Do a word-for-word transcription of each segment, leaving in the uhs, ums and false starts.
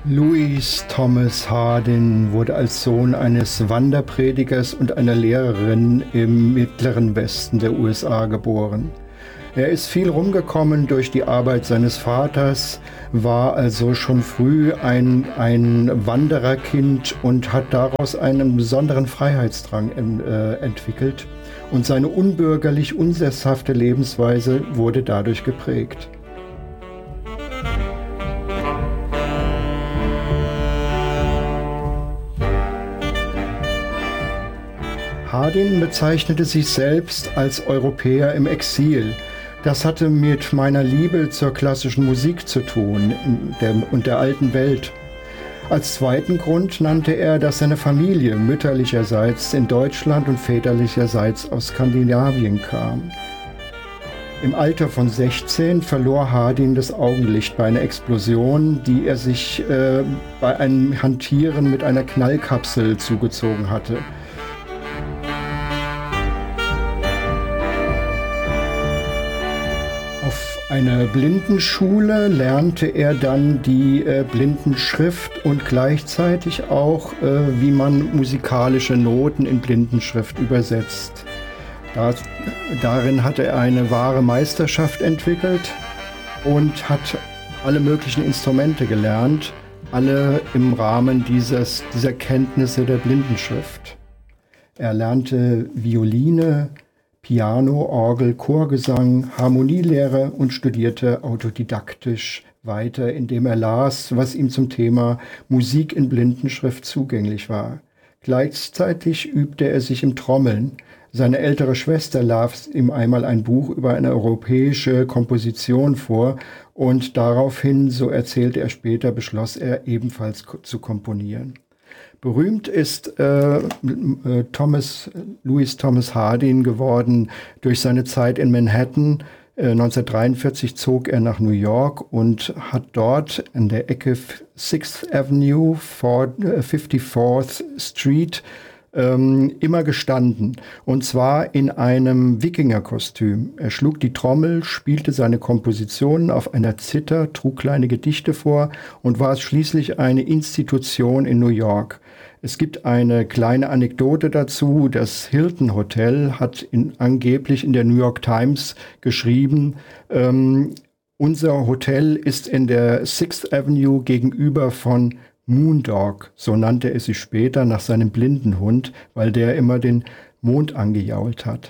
Louis Thomas Hardin wurde als Sohn eines Wanderpredigers und einer Lehrerin im mittleren Westen der U S A geboren. Er ist viel rumgekommen durch die Arbeit seines Vaters, war also schon früh ein, ein Wandererkind und hat daraus einen besonderen Freiheitsdrang en, äh, entwickelt. Und seine unbürgerlich unsesshafte Lebensweise wurde dadurch geprägt. Hardin bezeichnete sich selbst als Europäer im Exil. Das hatte mit meiner Liebe zur klassischen Musik zu tun der, und der alten Welt. Als zweiten Grund nannte er, dass seine Familie mütterlicherseits in Deutschland und väterlicherseits aus Skandinavien kam. Im Alter von sechzehn verlor Hardin das Augenlicht bei einer Explosion, die er sich äh, bei einem Hantieren mit einer Knallkapsel zugezogen hatte. Auf einer Blindenschule lernte er dann die äh, Blindenschrift und gleichzeitig auch, äh, wie man musikalische Noten in Blindenschrift übersetzt. Da, darin hatte er eine wahre Meisterschaft entwickelt und hat alle möglichen Instrumente gelernt, alle im Rahmen dieses, dieser Kenntnisse der Blindenschrift. Er lernte Violine, Piano, Orgel, Chorgesang, Harmonielehre und studierte autodidaktisch weiter, indem er las, was ihm zum Thema Musik in Blindenschrift zugänglich war. Gleichzeitig übte er sich im Trommeln. Seine ältere Schwester las ihm einmal ein Buch über eine europäische Komposition vor und daraufhin, so erzählte er später, beschloss er ebenfalls zu komponieren. Berühmt ist äh, Thomas, Louis Thomas Hardin geworden durch seine Zeit in Manhattan. Äh, neunzehnhundertdreiundvierzig zog er nach New York und hat dort an der Ecke Sixth Avenue, fifty-fourth Street ähm, immer gestanden. Und zwar in einem Wikingerkostüm. Er schlug die Trommel, spielte seine Kompositionen auf einer Zither, trug kleine Gedichte vor und war schließlich eine Institution in New York. Es gibt eine kleine Anekdote dazu. Das Hilton Hotel hat in, angeblich in der New York Times geschrieben, ähm, unser Hotel ist in der Sixth Avenue gegenüber von Moondog, so nannte er sich später nach seinem Blindenhund, weil der immer den Mond angejault hat.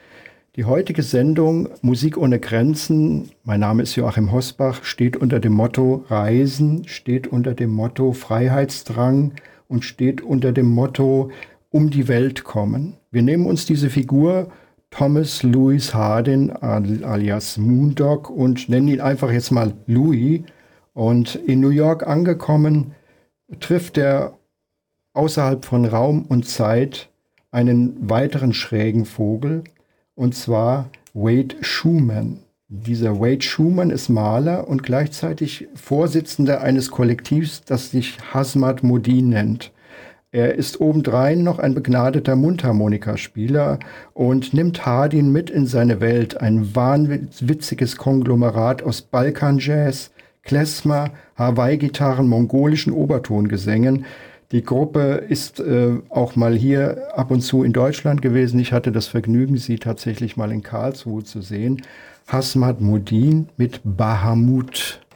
Die heutige Sendung Musik ohne Grenzen, mein Name ist Joachim Hosbach, steht unter dem Motto Reisen, steht unter dem Motto Freiheitsdrang und steht unter dem Motto um die Welt kommen. Wir nehmen uns diese Figur Thomas Louis Hardin alias Moondog und nennen ihn einfach jetzt mal Louis. Und in New York angekommen, trifft er außerhalb von Raum und Zeit einen weiteren schrägen Vogel, und zwar Wade Schumann. Dieser Wade Schumann ist Maler und gleichzeitig Vorsitzender eines Kollektivs, das sich Hazmat Modin nennt. Er ist obendrein noch ein begnadeter Mundharmonikaspieler und nimmt Hardin mit in seine Welt, ein wahnwitziges Konglomerat aus Balkanjazz, Klezmer, Hawaii-Gitarren, mongolischen Obertongesängen. Die Gruppe ist äh, auch mal hier ab und zu in Deutschland gewesen. Ich hatte das Vergnügen, sie tatsächlich mal in Karlsruhe zu sehen. Hazmat Modin mit Bahamut.